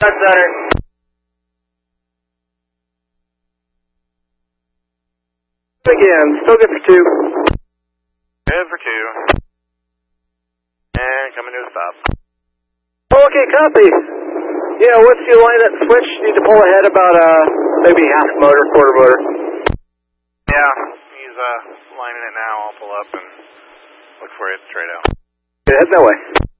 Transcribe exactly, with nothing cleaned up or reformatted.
That's better. Again, still good for two. Good for two. And coming to a stop. Okay, copy. Yeah, once you line that switch, you need to pull ahead about uh maybe half motor, quarter motor. Yeah, he's uh lining it now. I'll pull up and look for it straight out. Okay, head that way.